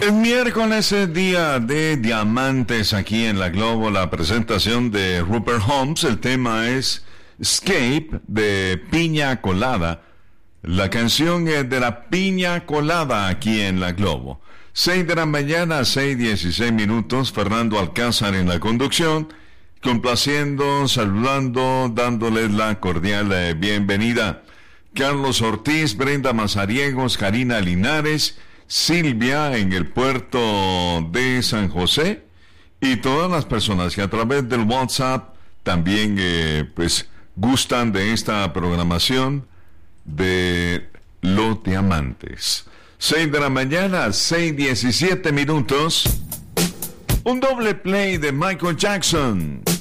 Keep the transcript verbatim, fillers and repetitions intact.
El miércoles es día de diamantes aquí en la Globo, la presentación de Rupert Holmes. El tema es Escape de Piña Colada. La canción es de la Piña Colada aquí en la Globo. seis de la mañana, seis dieciséis minutos. Fernando Alcázar en la conducción, complaciendo, saludando, dándoles la cordial eh, bienvenida. Carlos Ortiz, Brenda Mazariegos, Karina Linares, Silvia en el puerto de San José y todas las personas que a través del WhatsApp también eh, pues gustan de esta programación de Los Diamantes. seis de la mañana, seis diecisiete minutos. Un doble play de Michael Jackson.